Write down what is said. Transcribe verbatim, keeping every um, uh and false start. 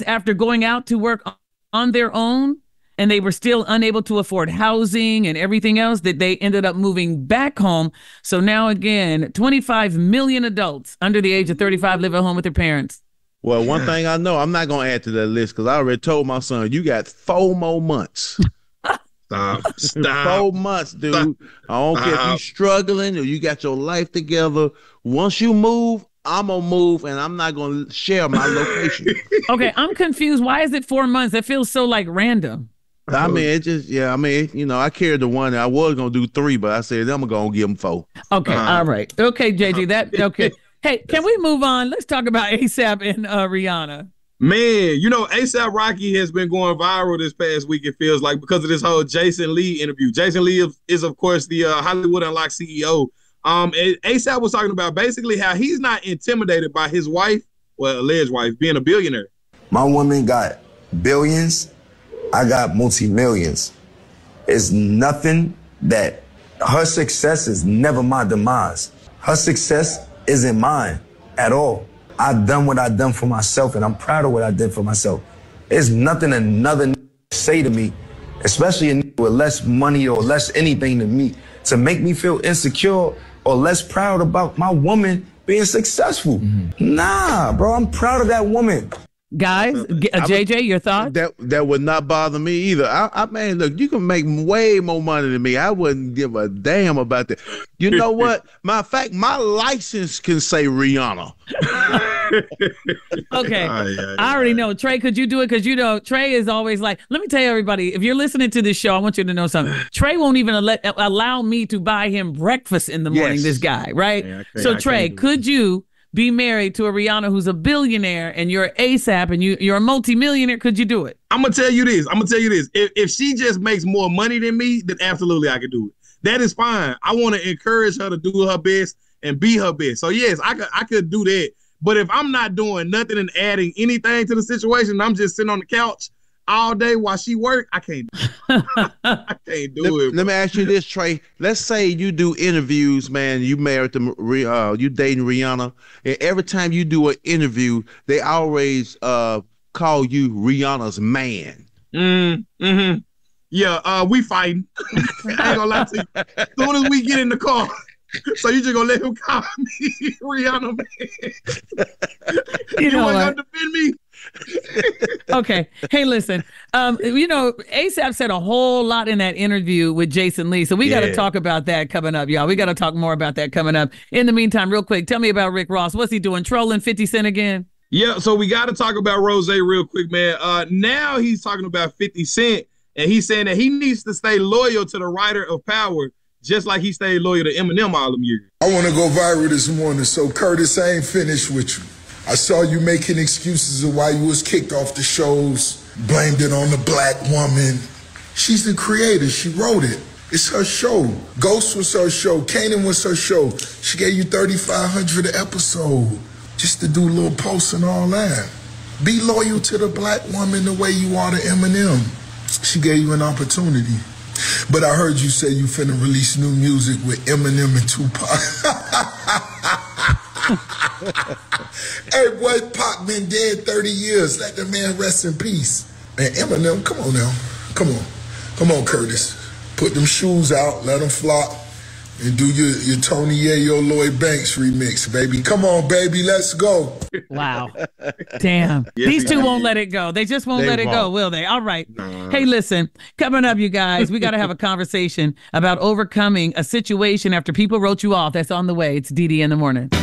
after going out to work on their own, and they were still unable to afford housing and everything else, that they ended up moving back home. So now again, twenty-five million adults under the age of thirty-five live at home with their parents. Well, one thing I know, I'm not going to add to that list because I already told my son, you got four more months. Stop. Stop. Four months, dude. Stop. I don't care if you're struggling or you got your life together. Once you move, I'm going to move, and I'm not going to share my location. Okay, I'm confused. Why is it four months? That feels so, like, random. I mean, it just, yeah, I mean, you know, I carried the one. I was going to do three, but I said, I'm going to give them four. Okay, Uh-huh. all right. Okay, J J, that, okay. Hey, can we move on? Let's talk about ASAP and uh, Rihanna. Man, you know, ASAP Rocky has been going viral this past week, it feels like, because of this whole Jason Lee interview. Jason Lee is, is of course, the uh, Hollywood Unlocked C E O. Um, and ASAP was talking about basically how he's not intimidated by his wife, well, alleged wife, being a billionaire. My woman got billions. I got multi-millions. It's nothing that her success is never my demise. Her success isn't mine at all. I've done what I've done for myself, and I'm proud of what I did for myself. There's nothing another say to me, especially a with less money or less anything to me, to make me feel insecure or less proud about my woman being successful. Mm-hmm. Nah, bro, I'm proud of that woman. Guys, uh, J J, your thoughts? That that would not bother me either. I, I mean, look, you can make way more money than me. I wouldn't give a damn about that. You know what? Matter of fact, my license can say Rihanna. Okay, I already know. Trey, could you do it? Because, you know, Trey is always like, let me tell you, everybody, if you're listening to this show, I want you to know something. Trey won't even let, allow me to buy him breakfast in the morning, yes. This guy, right? Yeah, so, Trey, could you be married to a Rihanna who's a billionaire and you're ASAP and you, you're a multimillionaire? Could you do it? I'm going to tell you this. I'm going to tell you this. If, if she just makes more money than me, then absolutely I could do it. That is fine. I want to encourage her to do her best and be her best. So, yes, I could, I could do that. But if I'm not doing nothing and adding anything to the situation, I'm just sitting on the couch all day while she work, I can't do it. I can't do let, it. Let me ask you this, Trey. Let's say you do interviews, man. You married to uh, you dating Rihanna, and every time you do an interview, they always uh, call you Rihanna's man. Mm, mm-hmm. Yeah, uh, we fighting. I ain't gonna lie to you. As soon as we get in the car, so you just gonna let him call me Rihanna man? You, you know ain't what? gonna defend me? Okay. Hey, listen, um, you know, ASAP said a whole lot in that interview with Jason Lee. So we yeah. got to talk about that coming up, y'all. We got to talk more about that coming up. In the meantime, real quick, tell me about Rick Ross. What's he doing? Trolling fifty Cent again? Yeah. So we got to talk about Rose real quick, man. Uh, now he's talking about fifty Cent, and he's saying that he needs to stay loyal to the writer of Power, just like he stayed loyal to Eminem all them years. I want to go viral this morning. So, Curtis, I ain't finished with you. I saw you making excuses of why you was kicked off the shows, blamed it on the black woman. She's the creator. She wrote it. It's her show. Ghost was her show. Kanan was her show. She gave you thirty-five hundred an episode just to do little posts and all that. Be loyal to the black woman the way you are to Eminem. She gave you an opportunity. But I heard you say you finna release new music with Eminem and Tupac. Hey, boy, Pac been dead thirty years. Let the man rest in peace. Man, Eminem, come on now. Come on. Come on, Curtis. Put them shoes out, let them flop, and do your, your Tony Yayo Lloyd Banks remix, baby. Come on, baby, let's go. Wow. Damn. Yes, These two won't let it go. They just won't they let it won't. go, will they? All right. Hey, listen, coming up, you guys, we got to have a conversation about overcoming a situation after people wrote you off. That's on the way. It's D D in the morning.